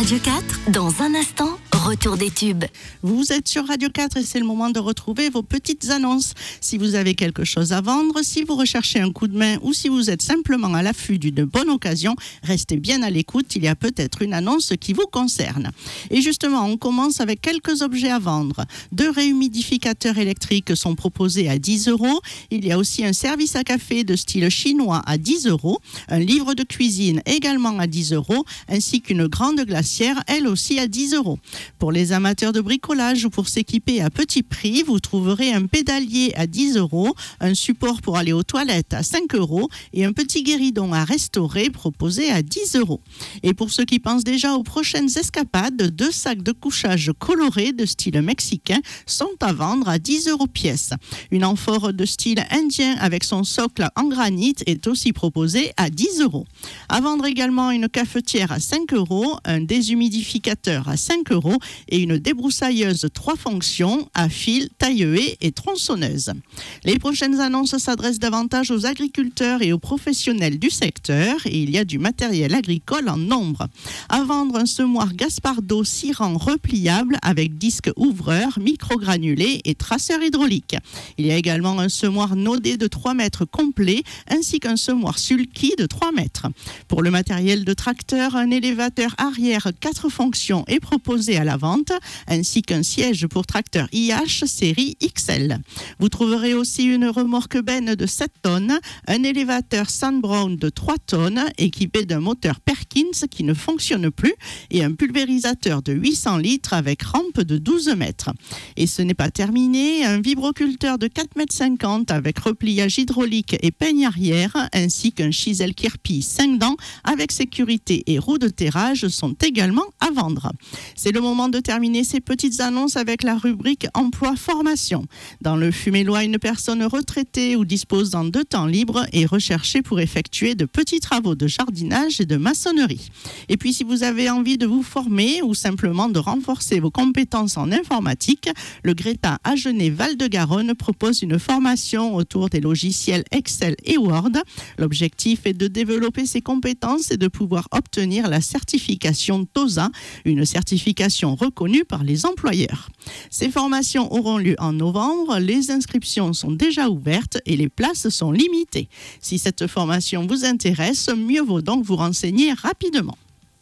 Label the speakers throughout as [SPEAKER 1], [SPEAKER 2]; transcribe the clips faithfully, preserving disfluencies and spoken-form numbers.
[SPEAKER 1] Radio quatre, dans un instant, retour des tubes.
[SPEAKER 2] Vous êtes sur Radio quatre et c'est le moment de retrouver vos petites annonces. Si vous avez quelque chose à vendre, si vous recherchez un coup de main ou si vous êtes simplement à l'affût d'une bonne occasion, restez bien à l'écoute, il y a peut-être une annonce qui vous concerne. Et justement, on commence avec quelques objets à vendre. Deux réhumidificateurs électriques sont proposés à dix euros. Il y a aussi un service à café de style chinois à dix euros, un livre de cuisine également à dix euros, ainsi qu'une grande glacière, elle aussi à dix euros. Pour les amateurs de bricolage ou pour s'équiper à petit prix, vous trouverez un pédalier à dix euros, un support pour aller aux toilettes à cinq euros et un petit guéridon à restaurer proposé à dix euros. Et pour ceux qui pensent déjà aux prochaines escapades, deux sacs de couchage colorés de style mexicain sont à vendre à dix euros pièce. Une amphore de style indien avec son socle en granit est aussi proposée à dix euros. À vendre également une cafetière à cinq euros, un déshumidificateur à cinq euros et une débroussailleuse trois fonctions à fil, taille-haie et tronçonneuse. Les prochaines annonces s'adressent davantage aux agriculteurs et aux professionnels du secteur et il y a du matériel agricole en nombre. À vendre un semoir Gaspardo six rangs repliable avec disque ouvreur, microgranulé et traceur hydraulique. Il y a également un semoir Nodé de trois mètres complet ainsi qu'un semoir Sulky de trois mètres. Pour le matériel de tracteur, un élévateur arrière quatre fonctions est proposé à la vente, ainsi qu'un siège pour tracteur I H série X L. Vous trouverez aussi une remorque benne de sept tonnes, un élévateur Sandbrown de trois tonnes, équipé d'un moteur Perkins qui ne fonctionne plus, et un pulvérisateur de huit cents litres avec rampe de douze mètres. Et ce n'est pas terminé, un vibroculteur de quatre mètres cinquante avec repliage hydraulique et peigne arrière, ainsi qu'un chisel Kirpi cinq dents avec sécurité et roue de terrage sont également à vendre. C'est le moment de terminer ces petites annonces avec la rubrique emploi-formation. Dans le Fumélois, une personne retraitée ou disposant de temps libre est recherchée pour effectuer de petits travaux de jardinage et de maçonnerie. Et puis, si vous avez envie de vous former ou simplement de renforcer vos compétences en informatique, le Greta Agenais Val-de-Garonne propose une formation autour des logiciels Excel et Word. L'objectif est de développer ses compétences et de pouvoir obtenir la certification TOSA, une certification reconnue par les employeurs. Ces formations auront lieu en novembre, les inscriptions sont déjà ouvertes et les places sont limitées. Si cette formation vous intéresse, mieux vaut donc vous renseigner rapidement.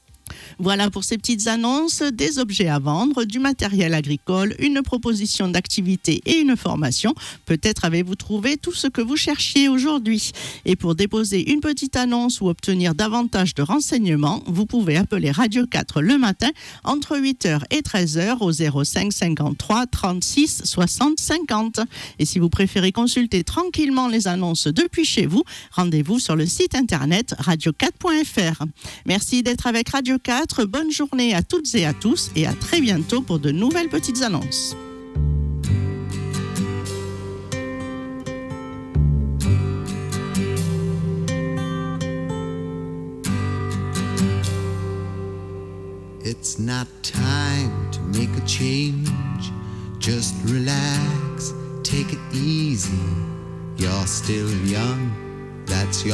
[SPEAKER 2] Voilà pour ces petites annonces, des objets à vendre, du matériel agricole, une proposition d'activité et une formation. Peut-être avez-vous trouvé tout ce que vous cherchiez aujourd'hui. Et pour déposer une petite annonce ou obtenir davantage de renseignements, vous pouvez appeler Radio quatre le matin entre huit heures et treize heures au zéro cinq cinquante-trois trente-six soixante cinquante. Et si vous préférez consulter tranquillement les annonces depuis chez vous, rendez-vous sur le site internet radio quatre point f r. Merci d'être avec Radio quatre. Bonne journée à toutes et à tous et à très bientôt pour de nouvelles petites annonces.
[SPEAKER 3] It's not time to make a change. Just relax, take it easy. You're still young, that's your